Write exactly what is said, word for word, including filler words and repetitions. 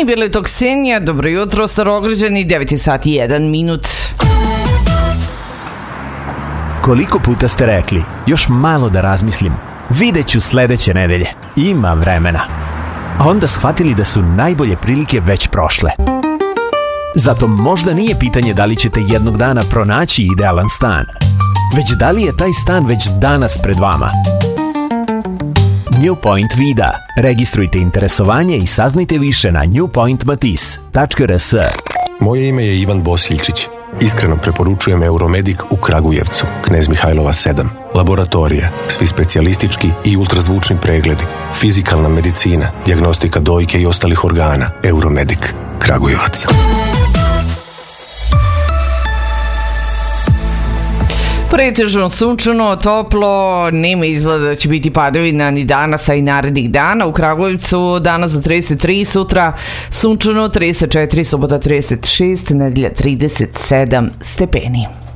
I bilo je to Ksenija, dobro jutro Starograđani, devet sati i jedan minut. Koliko puta ste rekli, još malo da razmislim, vidjet ću sledeće nedelje, ima vremena. A onda shvatili da su najbolje prilike već prošle. Zato možda nije pitanje da li ćete jednog dana pronaći idealan stan, već da li je taj stan već danas pred vama. New Point Vida. Registrujte interesovanje i saznajte više na new point matis tačka r s. Moje ime je Ivan Bosiljčić. Iskreno preporučujem Euromedic u Kragujevcu, Knez Mihajlova sedam. Laboratorija, svi specijalistički i ultrazvučni pregledi, fizikalna medicina, dijagnostika dojke i ostalih organa. Euromedic, Kragujevac. Pretežno sunčano, toplo, nema izgleda da će biti padavina ni danas, a i narednih dana. U Kragujevcu danas za trideset tri, sutra sunčano trideset četiri, subota trideset šest, nedelja trideset sedam stepeni.